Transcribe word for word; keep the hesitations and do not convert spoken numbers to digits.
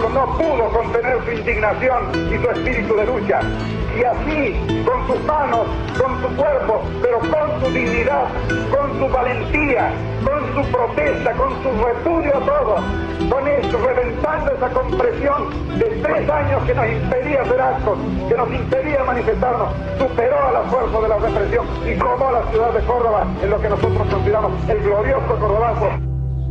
Cordobazo no pudo contener su indignación y su espíritu de lucha. Y así, con sus manos, con su cuerpo, pero con su dignidad, con su valentía, con su protesta, con su repudio a todo, con eso, reventando esa compresión de tres años que nos impedía hacer actos, que nos impedía manifestarnos, superó a la fuerza de la represión y tomó la ciudad de Córdoba en lo que nosotros consideramos el glorioso Cordobazo.